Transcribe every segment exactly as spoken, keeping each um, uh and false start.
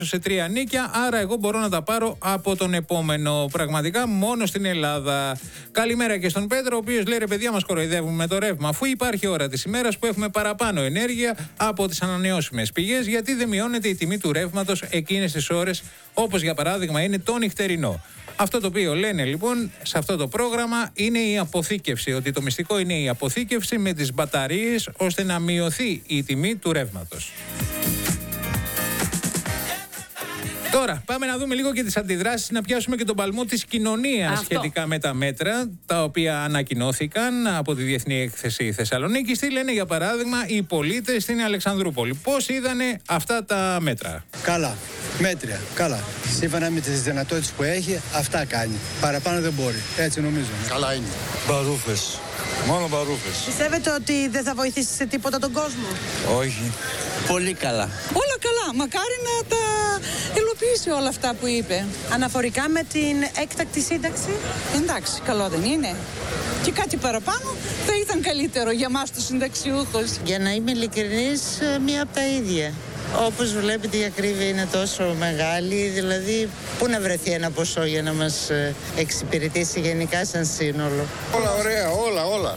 σε τρία νίκια, άρα εγώ μπορώ να τα πάρω από τον επόμενο. Πραγματικά μόνο στην Ελλάδα. Καλημέρα και στον Πέτρο, ο οποίος λέει: ρε παιδιά, μας κοροϊδεύουν με το ρεύμα. Αφού υπάρχει ώρα της ημέρας που έχουμε παραπάνω ενέργεια από τις ανανεώσιμες πηγές, γιατί δεν μειώνεται η τιμή του ρεύματος εκείνες τις ώρες, όπως για παράδειγμα είναι το νυχτερινό. Αυτό το οποίο λένε λοιπόν σε αυτό το πρόγραμμα είναι η αποθήκευση. Ότι το μυστικό είναι η αποθήκευση με τις μπαταρίες, ώστε να μειωθεί η τιμή του ρεύματος. Τώρα, πάμε να δούμε λίγο και τις αντιδράσεις, να πιάσουμε και τον παλμό της κοινωνίας σχετικά με τα μέτρα τα οποία ανακοινώθηκαν από τη Διεθνή Έκθεση Θεσσαλονίκης. Τι λένε, για παράδειγμα, οι πολίτες στην Αλεξανδρούπολη. Πώς είδανε αυτά τα μέτρα? Καλά. Μέτρια. Καλά. Σύμφωνα με τις δυνατότητες που έχει, αυτά κάνει. Παραπάνω δεν μπορεί. Έτσι νομίζω. Καλά είναι. Μπαρούφες. Μόνο μπαρούφες. Πιστεύετε ότι δεν θα βοηθήσει σε τίποτα τον κόσμο? Όχι. Πολύ καλά. Όλα καλά. Μακάρι να τα υλοποιήσει όλα αυτά που είπε. Αναφορικά με την έκτακτη σύνταξη. Εντάξει, καλό δεν είναι? Και κάτι παραπάνω θα ήταν καλύτερο για μας τους συνταξιούχους. Για να είμαι ειλικρινής, μία από τα ίδια. Όπως βλέπετε η ακρίβεια είναι τόσο μεγάλη, δηλαδή πού να βρεθεί ένα ποσό για να μας εξυπηρετήσει γενικά σαν σύνολο. Όλα ωραία, όλα, όλα.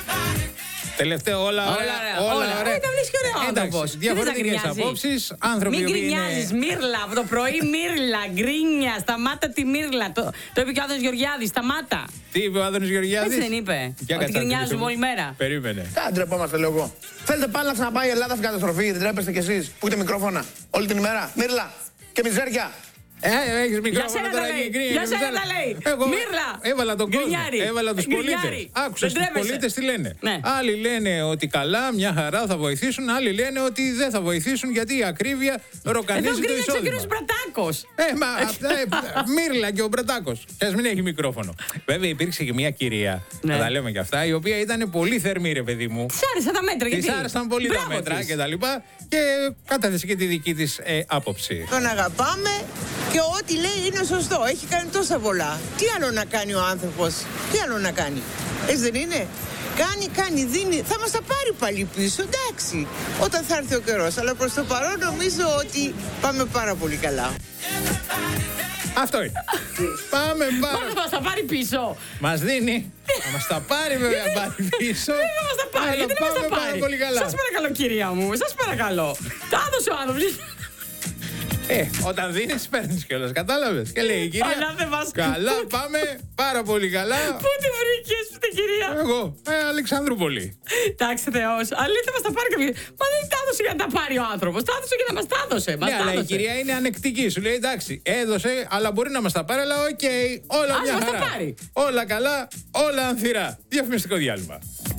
Τελευταίο, όλα, όλα, όλα, όλα, όλα ωραία. Ήταν βρίσκει ωραίο άνθρωπος. Διαφορετικές απόψεις. Άνθρωποι Μην είναι... γκρινιάζεις, Μύρλα, από το πρωί Μύρλα, γκρίνια, σταμάτα τη Μύρλα. Το, το είπε και ο Άδωνης Γεωργιάδης, σταμάτα. Τι είπε ο Άδωνης Γεωργιάδης? Έτσι δεν είπε? Για ότι γκρινιάζουμε όλη μέρα. Περίμενε. Δεν ντρεπόμαστε, λέω εγώ. Θέλετε πάλι να ξαναπάει η Ελλάδα στην καταστροφή, δεν τρέπεστε κι εσείς που έχετε μικρόφωνα όλη την ημέρα? Μύρλα και μιζέρια. Ε, έχεις μικρόφωνο για τώρα λέει. και Για σένα τα λέει. Εγώ Μύρλα. Έβαλα τον κόσμο. Γκρινιάρη. Έβαλα τους πολίτες. Άκουσα τους πολίτες τι λένε. Ναι. Άλλοι λένε ότι καλά, μια χαρά θα βοηθήσουν. Άλλοι λένε ότι δεν θα βοηθήσουν γιατί η ακρίβεια ροκανίζει το εισόδημα. Εδώ γκρίνιαξε ο κύριος Μπρατάκος. Ε, μα αυτά, Μύρλα και ο Μπρατάκος. Και ας μην έχει μικρόφωνο. Βέβαια υπήρξε και μια κυρία, ναι. να τα λέμε και αυτά, η οποία ήταν πολύ θερμή, ρε παιδί μου. Της άρεσαν τα μέτρα, γιατί? Της άρεσαν πολύ Μπράβο τα μέτρα της. και τα λοιπά. Και κατέθεσε και τη δική της ε, άποψη. Τον αγαπάμε και ό,τι λέει είναι σωστό. Έχει κάνει τόσα πολλά. Τι άλλο να κάνει ο άνθρωπος? Τι άλλο να κάνει? Έτσι δεν είναι? Κάνει, κάνει, δίνει. Θα μας τα πάρει πάλι πίσω, εντάξει, όταν θα έρθει ο καιρός. Αλλά προς το παρόν νομίζω ότι πάμε πάρα πολύ καλά. Αυτό είναι. Πάμε πάρα. Μα θα μας τα πάρει πίσω. Μας δίνει. Θα μας τα πάρει βέβαια πάρει πίσω. Δεν θα μας τα πάρει. Αλλά Γιατί δεν μας τα πάμε πάρει? πολύ καλά. Σας παρακαλώ, κυρία μου. Σας παρακαλώ. Τα έδωσε ο άνθρωπος. Ε, όταν δίνεις παίρνεις κιόλας, κατάλαβες? Και λέει η κυρία, Αλλά δεν μας... καλά, πάμε πάρα πολύ καλά. Πού τη βρήκες, την κυρία? Εγώ, ε, Αλεξανδρούπολη. Εντάξει, Θεός, αλήθεια μας τα πάρει κάποιο. Μα δεν τα έδωσε για να τα πάρει ο άνθρωπος. Τα έδωσε για να μας τα έδωσε. Μας Ναι, τα αλλά η έδωσε. κυρία είναι ανεκτική. Σου λέει εντάξει, έδωσε, αλλά μπορεί να μας τα πάρει, αλλά οκ, όλα Ας μια μας τα χαρά. πάρει. Όλα καλά, όλα ανθυρά. Διαφημιστικό διάλειμμα.